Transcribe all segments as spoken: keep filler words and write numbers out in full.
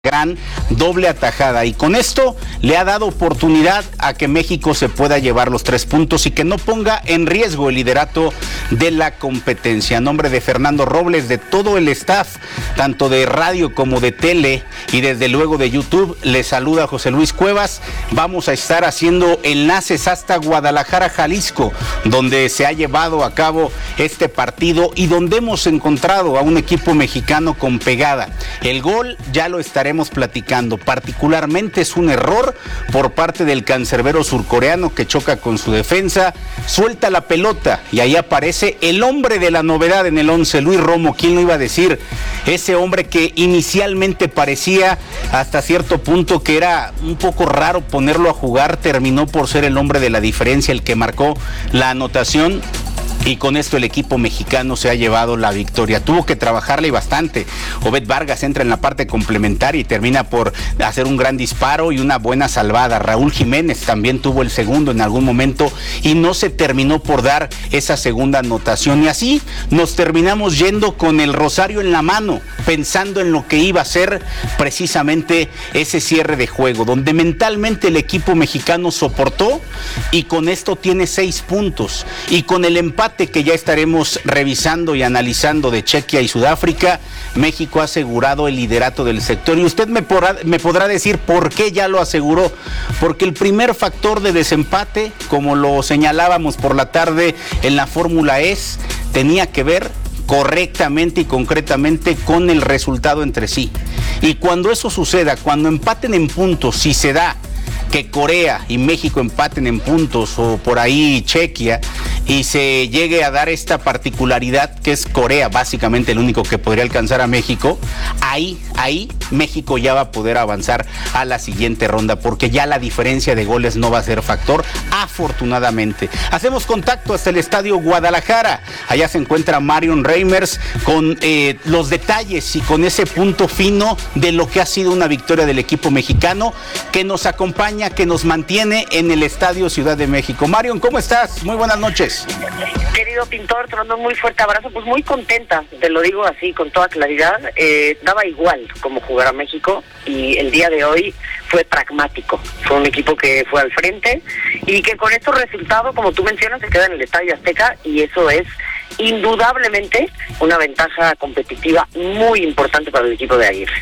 gran doble atajada, y con esto le ha dado oportunidad a que México se pueda llevar los tres puntos y que no ponga en riesgo el liderato de la competencia. A nombre de Fernando Robles, de todo el staff, tanto de radio como de tele y desde luego de YouTube, le saluda José Luis Cuevas. Vamos a estar haciendo enlaces hasta Guadalajara, Jalisco, donde se ha llevado a cabo este partido y donde hemos encontrado a un equipo mexicano con pegada. El gol ya lo estaremos platicando. Particularmente es un error por parte del cancerbero surcoreano que choca con su defensa, suelta la pelota y ahí aparece el hombre de la novedad en el once, Luis Romo. ¿Quién lo iba a decir? Ese hombre que inicialmente parecía hasta cierto punto que era un poco raro ponerlo a jugar, terminó por ser el hombre de la diferencia, el que marcó la anotación. Y con esto el equipo mexicano se ha llevado la victoria. Tuvo que trabajarle bastante. Obed Vargas entra en la parte complementaria y termina por hacer un gran disparo y una buena salvada. Raúl Jiménez también tuvo el segundo en algún momento y no se terminó por dar esa segunda anotación. Y así nos terminamos yendo con el rosario en la mano, pensando en lo que iba a ser precisamente ese cierre de juego, donde mentalmente el equipo mexicano soportó y con esto tiene seis puntos. Y con el empate que ya estaremos revisando y analizando de Chequia y Sudáfrica, México ha asegurado el liderato del sector. Y usted me podrá, me podrá decir por qué ya lo aseguró. Porque el primer factor de desempate, como lo señalábamos por la tarde en la Fórmula E, tenía que ver correctamente y concretamente con el resultado entre sí. Y cuando eso suceda, cuando empaten en puntos, si se da que Corea y México empaten en puntos, o por ahí Chequia, y se llegue a dar esta particularidad que es Corea básicamente el único que podría alcanzar a México, ahí, ahí México ya va a poder avanzar a la siguiente ronda, porque ya la diferencia de goles no va a ser factor, afortunadamente. Hacemos contacto hasta el Estadio Guadalajara. Allá se encuentra Marion Reimers con eh, los detalles y con ese punto fino de lo que ha sido una victoria del equipo mexicano, que nos acompaña, que nos mantiene en el Estadio Ciudad de México. Marion, ¿cómo estás? Muy buenas noches. Querido Pintor, te mando un muy fuerte abrazo, pues muy contenta, te lo digo así con toda claridad. Eh, daba igual cómo jugar a México y el día de hoy fue pragmático. Fue un equipo que fue al frente y que con estos resultados, como tú mencionas, se queda en el Estadio Azteca, y eso es indudablemente una ventaja competitiva muy importante para el equipo de Aguirre.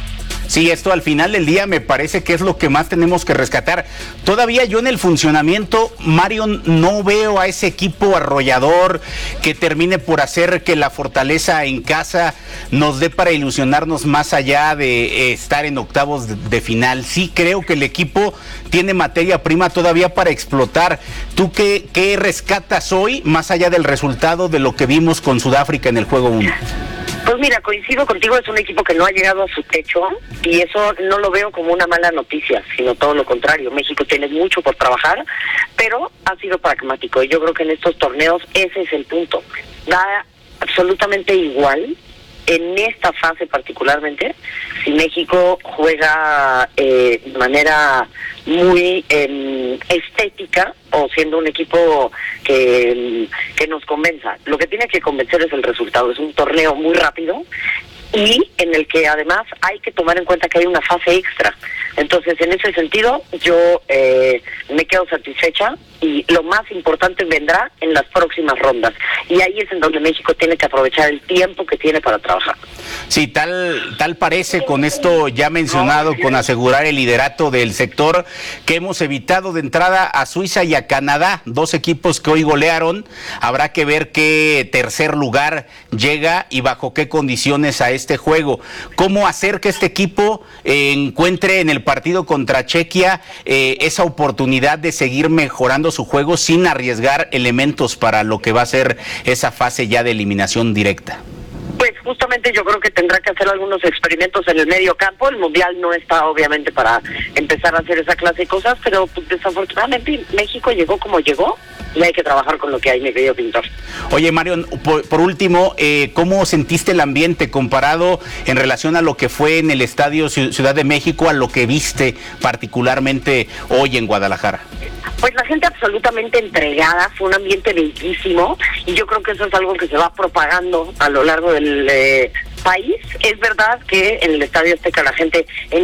Sí, esto al final del día me parece que es lo que más tenemos que rescatar. Todavía yo en el funcionamiento, Marion, no veo a ese equipo arrollador que termine por hacer que la fortaleza en casa nos dé para ilusionarnos más allá de eh, estar en octavos de, de final. Sí creo que el equipo tiene materia prima todavía para explotar. ¿Tú qué, qué rescatas hoy, más allá del resultado de lo que vimos con Sudáfrica en el juego uno? Pues mira, coincido contigo, es un equipo que no ha llegado a su techo y eso no lo veo como una mala noticia, sino todo lo contrario. México tiene mucho por trabajar, pero ha sido pragmático y yo creo que en estos torneos ese es el punto. Da absolutamente igual, en esta fase particularmente, si México juega eh, de manera muy eh, estética o siendo un equipo que, que nos convenza. Lo que tiene que convencer es el resultado. Es un torneo muy rápido y en el que además hay que tomar en cuenta que hay una fase extra. Entonces, en ese sentido, yo eh, me quedo satisfecha y lo más importante vendrá en las próximas rondas. Y ahí es en donde México tiene que aprovechar el tiempo que tiene para trabajar. Sí, tal, tal parece con esto ya mencionado, con asegurar el liderato del sector, que hemos evitado de entrada a Suiza y a Canadá, dos equipos que hoy golearon. Habrá que ver qué tercer lugar llega y bajo qué condiciones a este juego. ¿Cómo hacer que este equipo eh, encuentre en el partido contra Chequia eh, esa oportunidad de seguir mejorando su juego sin arriesgar elementos para lo que va a ser esa fase ya de eliminación directa? Pues justamente yo creo que tendrá que hacer algunos experimentos en el medio campo. El Mundial no está obviamente para empezar a hacer esa clase de cosas, pero pues, desafortunadamente México llegó como llegó y hay que trabajar con lo que hay, mi querido Pintor. Oye, Marion, por, por último, eh, ¿cómo sentiste el ambiente comparado en relación a lo que fue en el Estadio Ciudad de México, a lo que viste particularmente hoy en Guadalajara? Pues la gente absolutamente entregada, fue un ambiente bellísimo y yo creo que eso es algo que se va propagando a lo largo del, eh, país. Es verdad que en el Estadio Azteca la gente en